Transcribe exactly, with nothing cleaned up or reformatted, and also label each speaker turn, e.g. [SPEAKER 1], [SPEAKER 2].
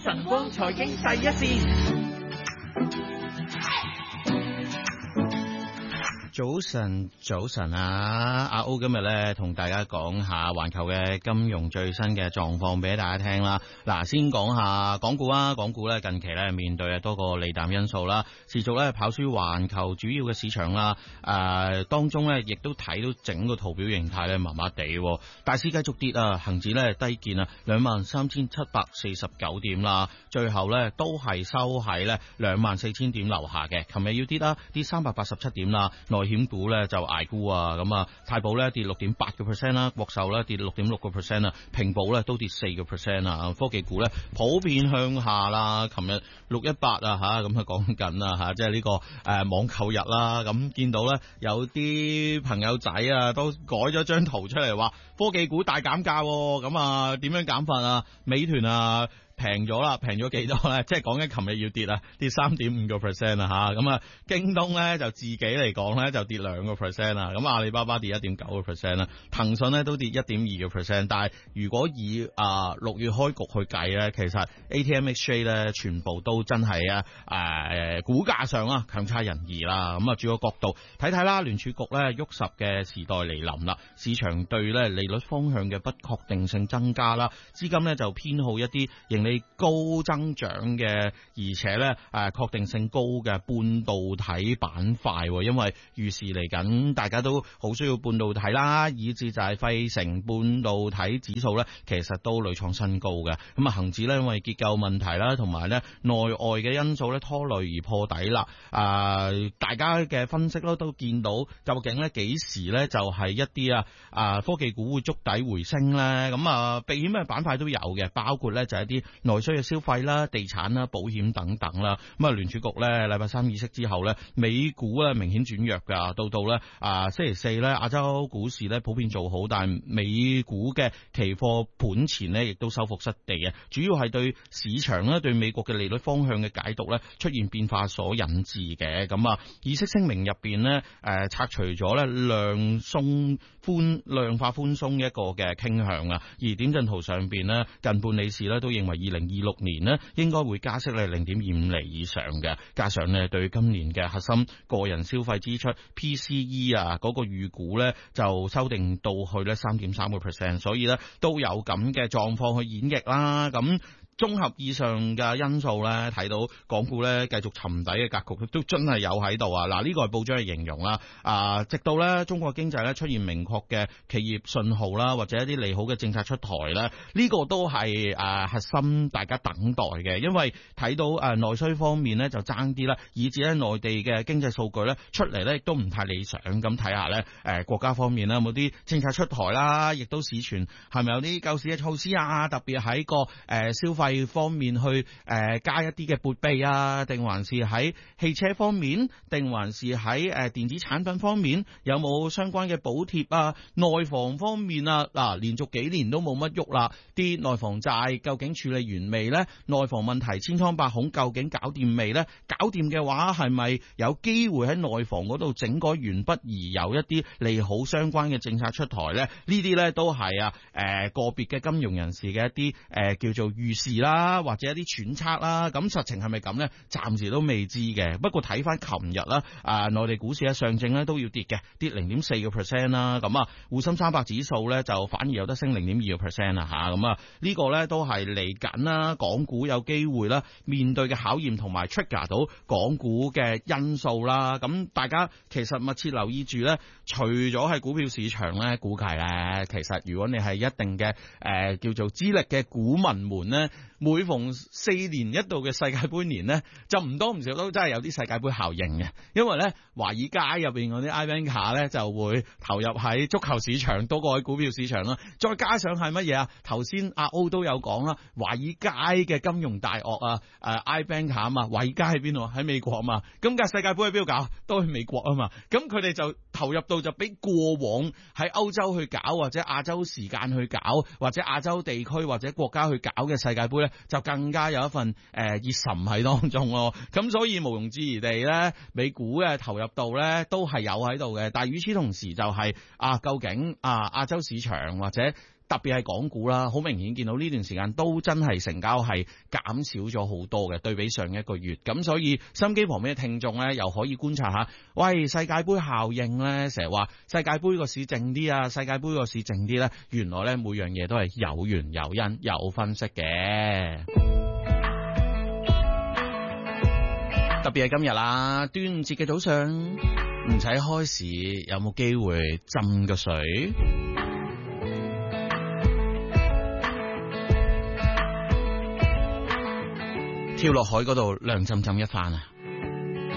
[SPEAKER 1] 晨光財經第一線。
[SPEAKER 2] 早晨，早晨啊！阿 O 今日咧同大家講下環球嘅金融最新嘅狀況俾大家聽啦。嗱，先講下港股啊，港股咧近期咧面對多個利淡因素啦，持續咧跑輸環球主要嘅市場啦。誒、呃，當中咧亦都睇到整個圖表形態咧麻麻地，大市繼續跌啊，恒指咧低見啊兩萬三千七百四十九點啦，最後咧都係收喺咧兩萬四千點樓下嘅。琴日要跌啦，跌三百八十七點啦。內險股咧就捱沽啊，咁啊太保咧跌六點八個 percent 啦，國壽咧跌六點六個 percent 啊，平保咧都跌四個 percent 啊，科技股咧普遍向下啦。琴日六一八啊吓，咁啊講緊啊吓，即係呢個誒、呃、網購日啦，咁見到咧有啲朋友仔啊都改咗張圖出嚟話科技股大減價，咁啊點樣減法啊？美團啊平咗啦，平咗幾多咧？即係講緊琴日要跌啊，跌三點五個 percent 啊吓，咁啊京東咧就自己嚟講咧就跌兩個 percent 啊，咁阿里巴巴跌一點九個 percent 啦，騰訊咧都跌一點二個 percent， 但係如果以啊六、呃、月開局去計咧，其實 A T M X J 咧全部都真係啊誒股價上啊強差人意啦，咁啊轉個角度睇睇啦，聯儲局咧喐十嘅時代嚟臨啦，市場對咧利率方向嘅不確定性增加啦，資金咧就偏好一啲你高增長嘅，而且咧誒確定性高嘅半導體板塊，因為預示嚟緊大家都好需要半導體啦，以至就係費城半導體指數咧，其實都屢創新高嘅。咁啊，恒指咧因為結構問題啦，同埋咧內外嘅因素咧拖累而破底啦。啊、呃，大家嘅分析咧都見到，究竟咧幾時咧就係一啲啊啊科技股會築底回升咧？咁啊，避險嘅板塊都有嘅，包括咧就係一啲內需嘅消費啦、地產啦、保險等等啦。咁啊，聯儲局咧禮拜三議息之後咧，美股咧明顯轉弱噶，到到咧啊星期四咧亞洲股市咧普遍做好，但係美股嘅期貨盤前咧亦都收復失地啊。主要係對市場咧對美國嘅利率方向嘅解讀咧出現變化所引致嘅。咁啊，議息聲明入邊咧誒拆除咗咧量鬆寬量化寬鬆一個嘅傾向啊。而點陣圖上邊咧近半理事咧都認為二零二六年呢應該會加息咧零點二五厘以上嘅，加上呢對今年嘅核心個人消費支出 P C E 啊嗰個預估呢就修訂到去呢三點三個 percent， 所以呢都有咁嘅狀況去演繹啦。咁綜合以上嘅因素咧，睇到港股咧繼續沉底嘅格局都真係有喺度啊！嗱，呢個係報章嘅形容啦。啊，直到咧中國經濟咧出現明確嘅企業信號啦，或者一啲利好嘅政策出台咧，呢個都係誒核心大家等待嘅。因為睇到誒內需方面咧就爭啲啦，以至咧內地嘅經濟數據咧出嚟咧亦都唔太理想。咁睇下咧誒國家方面咧有冇啲政策出台啦，亦都市傳係咪有啲救市嘅措施啊？特別喺個誒消費方面去誒、呃、加一啲嘅撥備啊，定還是喺汽車方面，定還是喺誒電子產品方面有冇相關嘅補貼啊？內房方面啊，嗱、啊、連續幾年都冇乜喐啦，啲內房債究竟處理完未呢？內房問題千瘡百孔，究竟搞掂未呢？搞掂嘅話係咪有機會喺內房嗰度整改完畢而有一啲利好相關嘅政策出台呢？呢啲呢都係啊誒、呃、個別嘅金融人士嘅一啲誒、呃、叫做預示啦，或者一啲揣測啦，咁實情係咪咁呢？暫時都未知嘅。不過睇翻琴日啦，啊內地股市咧上證咧都要跌嘅，跌零點四個 percent 啦。咁啊，滬深三百指數咧就反而有得升零點二個 percent 啦吓。咁啊，呢個咧都係嚟緊啦，港股有機會啦面對嘅考驗同埋 trigger 到港股嘅因素啦。咁大家其實密切留意住咧，除咗係股票市場咧，估計咧，其實如果你係一定嘅誒、呃、叫做資歷嘅股民們咧，每逢四年一度嘅世界盃年呢，就唔多唔少都真係有啲世界盃效應嘅，因為呢華爾街入邊嗰啲 iBanker 卡呢就會投入喺足球市場多過喺股票市場啦。再加上係乜嘢啊？頭先阿 O 都有講啦，華爾街嘅金融大鱷啊，誒 iBanker 卡啊嘛，華爾街喺邊度？喺美國啊嘛。咁架世界盃喺邊度搞？都喺美國啊嘛。咁佢哋就投入到就比過往喺歐洲去搞，或者亞洲時間去搞，或者亞洲地區或者國家去搞嘅世界盃呢，就更加有一份誒熱忱喺當中咯。咁所以毋庸置疑地咧，美股嘅投入度咧都係有喺度嘅。但係與此同時就係、是、啊，究竟啊亞洲市場或者特別係港股啦，好明顯見到呢段時間都真係成交係減少咗好多嘅，對比上一個月。咁所以心機旁邊嘅聽眾呢，又可以觀察下，喂，世界盃效應呢，成日話世界盃個市靜啲啊，世界盃個市靜啲呢，原來呢，每樣嘢都係有緣有因有分析嘅。特別係今日啦，端午節嘅早上唔使開市，有冇機會浸個水？跳落海嗰度涼浸浸一番啊！